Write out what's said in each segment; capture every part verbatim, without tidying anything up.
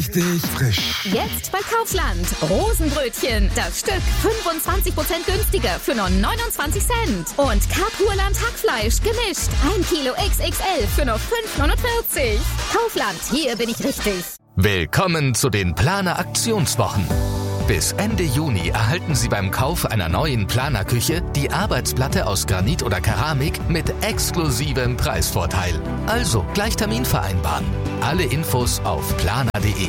Richtig frisch. Jetzt bei Kaufland. Rosenbrötchen. Das Stück fünfundzwanzig Prozent günstiger für nur neunundzwanzig Cent. Und Kapurland Hackfleisch gemischt. ein Kilo X X L für nur fünf neunundvierzig. Kaufland, hier bin ich richtig. Willkommen zu den Planer Aktionswochen. Bis Ende Juni erhalten Sie beim Kauf einer neuen Planerküche die Arbeitsplatte aus Granit oder Keramik mit exklusivem Preisvorteil. Also gleich Termin vereinbaren. Alle Infos auf planer punkt de.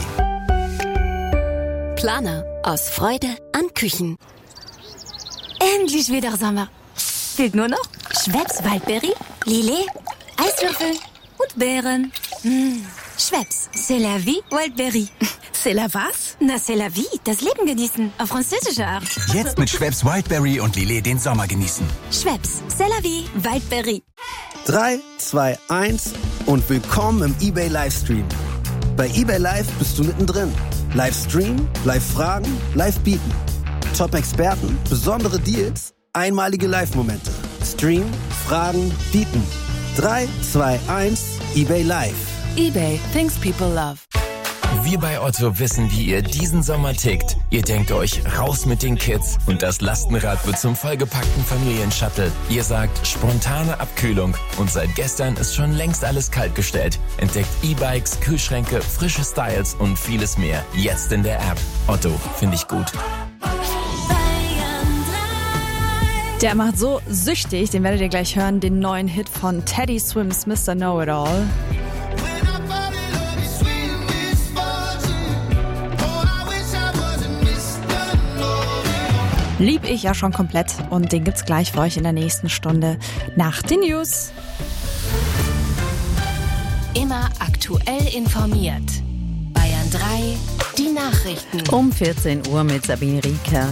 Planer. Aus Freude an Küchen. Endlich wieder Sommer. Fehlt nur noch Schweppes Waldbeere, Lillet, Eiswürfel und Beeren. Mmh. Schweppes, c'est la vie, Wildberry. C'est la was? Na, c'est la vie, das Leben genießen, auf französische Art. Jetzt mit Schweppes Wildberry und Lillet den Sommer genießen. Schweppes, c'est la vie, Wildberry. drei, zwei, eins und willkommen im eBay Livestream. Bei eBay Live bist du mittendrin. Livestream, Live-Fragen, Live-Bieten. Top-Experten, besondere Deals, einmalige Live-Momente. Stream, Fragen, Bieten. drei, zwei, eins, eBay Live. eBay, things people love. Wir bei Otto wissen, wie ihr diesen Sommer tickt. Ihr denkt euch, raus mit den Kids und das Lastenrad wird zum vollgepackten Familienshuttle. Ihr sagt, spontane Abkühlung und seit gestern ist schon längst alles kaltgestellt. Entdeckt E-Bikes, Kühlschränke, frische Styles und vieles mehr. Jetzt in der App. Otto, finde ich gut. Der macht so süchtig, den werdet ihr gleich hören, den neuen Hit von Teddy Swims, Mister Know-It-All. Lieb ich ja schon komplett und den gibt's gleich für euch in der nächsten Stunde nach den News. Immer aktuell informiert. Bayern drei, die Nachrichten. Um vierzehn Uhr mit Sabine Rieker.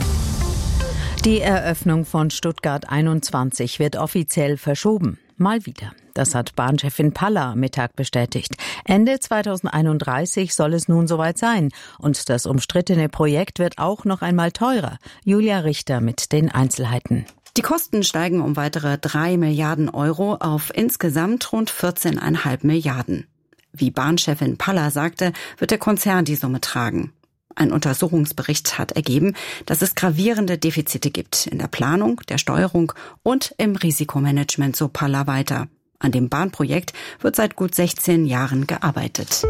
Die Eröffnung von Stuttgart einundzwanzig wird offiziell verschoben. Mal wieder. Das hat Bahnchefin Palla am Mittag bestätigt. Ende zweitausendeinunddreißig soll es nun soweit sein. Und das umstrittene Projekt wird auch noch einmal teurer. Julia Richter mit den Einzelheiten. Die Kosten steigen um weitere drei Milliarden Euro auf insgesamt rund vierzehn Komma fünf Milliarden. Wie Bahnchefin Palla sagte, wird der Konzern die Summe tragen. Ein Untersuchungsbericht hat ergeben, dass es gravierende Defizite gibt in der Planung, der Steuerung und im Risikomanagement, so Palla weiter. An dem Bahnprojekt wird seit gut sechzehn Jahren gearbeitet.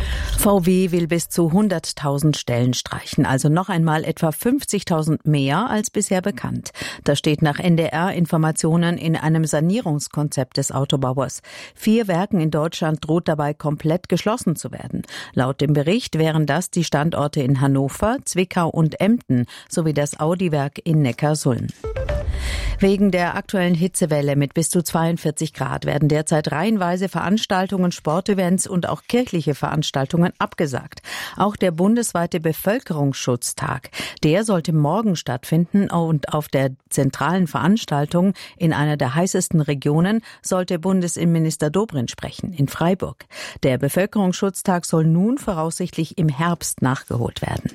V W will bis zu hunderttausend Stellen streichen, also noch einmal etwa fünfzigtausend mehr als bisher bekannt. Das steht nach N D R-Informationen in einem Sanierungskonzept des Autobauers. Vier Werken in Deutschland droht dabei komplett geschlossen zu werden. Laut dem Bericht wären das die Standorte in Hannover, Zwickau und Emden sowie das Audi-Werk in Neckarsulm. Wegen der aktuellen Hitzewelle mit bis zu zweiundvierzig Grad werden derzeit reihenweise Veranstaltungen, Sportevents und auch kirchliche Veranstaltungen abgesagt. Auch der bundesweite Bevölkerungsschutztag, der sollte morgen stattfinden und auf der zentralen Veranstaltung in einer der heißesten Regionen sollte Bundesinnenminister Dobrindt sprechen, in Freiburg. Der Bevölkerungsschutztag soll nun voraussichtlich im Herbst nachgeholt werden.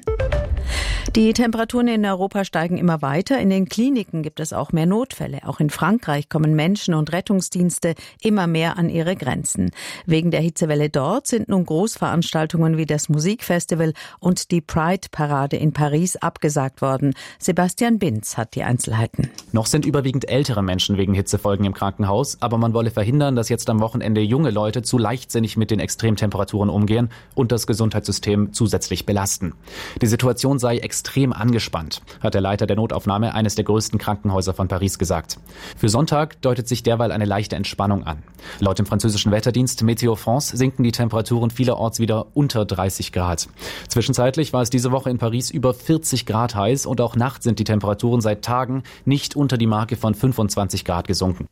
Die Temperaturen in Europa steigen immer weiter. In den Kliniken gibt es auch mehr Notfälle. Auch in Frankreich kommen Menschen und Rettungsdienste immer mehr an ihre Grenzen. Wegen der Hitzewelle dort sind nun Großveranstaltungen wie das Musikfestival und die Pride-Parade in Paris abgesagt worden. Sebastian Binz hat die Einzelheiten. Noch sind überwiegend ältere Menschen wegen Hitzefolgen im Krankenhaus, aber man wolle verhindern, dass jetzt am Wochenende junge Leute zu leichtsinnig mit den Extremtemperaturen umgehen und das Gesundheitssystem zusätzlich belasten. Die Situation sei extrem angespannt, hat der Leiter der Notaufnahme eines der größten Krankenhäuser von Paris gesagt. Für Sonntag deutet sich derweil eine leichte Entspannung an. Laut dem französischen Wetterdienst Météo France sinken die Temperaturen vielerorts wieder unter dreißig Grad. Zwischenzeitlich war es diese Woche in Paris über vierzig Grad heiß und auch nachts sind die Temperaturen seit Tagen nicht unter die Marke von fünfundzwanzig Grad gesunken.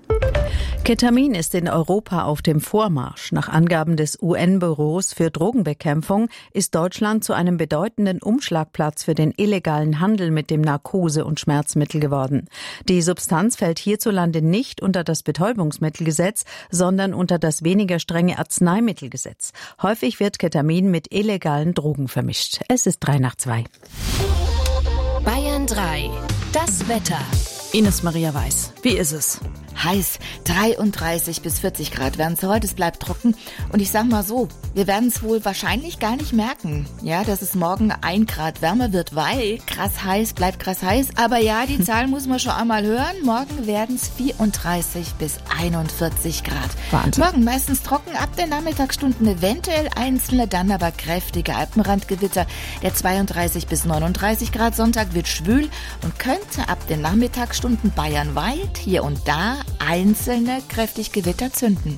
Ketamin ist in Europa auf dem Vormarsch. Nach Angaben des U N-Büros für Drogenbekämpfung ist Deutschland zu einem bedeutenden Umschlagplatz für den illegalen Handel mit dem Narkose- und Schmerzmittel geworden. Die Substanz fällt hierzulande nicht unter das Betäubungsmittelgesetz, sondern unter das weniger strenge Arzneimittelgesetz. Häufig wird Ketamin mit illegalen Drogen vermischt. Es ist drei nach zwei. Bayern drei. Das Wetter. Ines Maria Weiß, wie ist es? Heiß, dreiunddreißig bis vierzig Grad werden es heute, es bleibt trocken. Und ich sag mal so, wir werden es wohl wahrscheinlich gar nicht merken, ja, dass es morgen ein Grad wärmer wird, weil krass heiß bleibt krass heiß. Aber ja, die Zahl muss man schon einmal hören. Morgen werden es vierunddreißig bis einundvierzig Grad. Wahnsinn. Morgen meistens trocken, ab den Nachmittagsstunden eventuell einzelne, dann aber kräftige Alpenrandgewitter. Der zweiunddreißig bis neununddreißig Grad Sonntag wird schwül und könnte ab den Nachmittagsstunden bayernweit hier und da einzelne kräftig Gewitter zünden.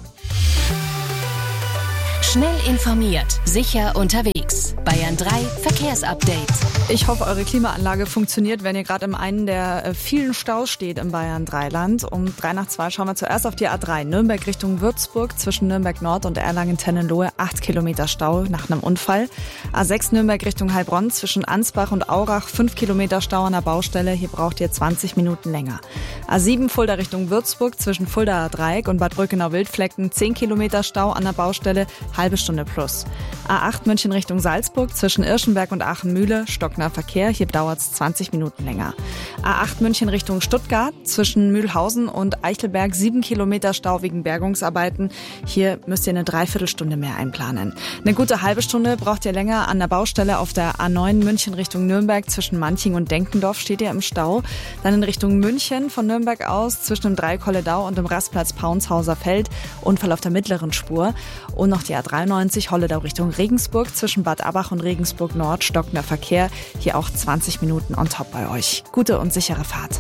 Schnell informiert, sicher unterwegs. Bayern drei Verkehrsupdate. Ich hoffe, eure Klimaanlage funktioniert, wenn ihr gerade in einem der vielen Staus steht im Bayern drei Land. Um drei nach zwei schauen wir zuerst auf die A drei. Nürnberg Richtung Würzburg zwischen Nürnberg Nord und Erlangen-Tennenlohe. acht Kilometer Stau nach einem Unfall. A sechs Nürnberg Richtung Heilbronn zwischen Ansbach und Aurach. fünf Kilometer Stau an der Baustelle. Hier braucht ihr zwanzig Minuten länger. A sieben Fulda Richtung Würzburg zwischen Fuldaer Dreieck und Bad Brückenau-Wildflecken. zehn Kilometer Stau an der Baustelle. Halbe Stunde plus. A acht München Richtung Salzburg zwischen Irschenberg und Aachen-Mühle. Stockner Verkehr. Hier dauert es zwanzig Minuten länger. A acht München Richtung Stuttgart zwischen Mühlhausen und Eichelberg. sieben Kilometer Stau wegen Bergungsarbeiten. Hier müsst ihr eine Dreiviertelstunde mehr einplanen. Eine gute halbe Stunde braucht ihr länger an der Baustelle auf der A neun München Richtung Nürnberg. Zwischen Manching und Denkendorf steht ihr im Stau. Dann in Richtung München von Nürnberg aus zwischen dem Dreikolledau und dem Rastplatz Paunshauser Feld. Unfall auf der mittleren Spur. Und noch die A dreiundneunzig Holledau Richtung Regensburg zwischen Bad Abbach und Regensburg Nord. Stockner Verkehr. Hier auch zwanzig Minuten on top bei euch. Gute und sichere Fahrt.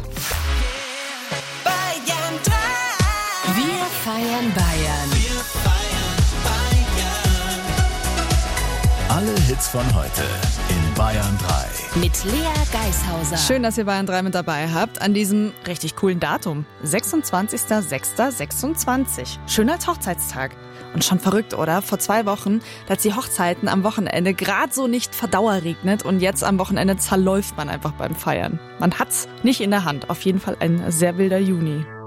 Bayern drei. Wir feiern Bayern. Wir feiern Bayern. Alle Hits von heute in Bayern drei. Mit Lea Geishauser. Schön, dass ihr Bayern drei mit dabei habt an diesem richtig coolen Datum. sechsundzwanzigster sechster sechsundzwanzig. Schöner Hochzeitstag. Und schon verrückt, oder? Vor zwei Wochen, da hat die Hochzeiten am Wochenende gerade so nicht verdauerregnet und jetzt am Wochenende zerläuft man einfach beim Feiern. Man hat's nicht in der Hand. Auf jeden Fall ein sehr wilder Juni.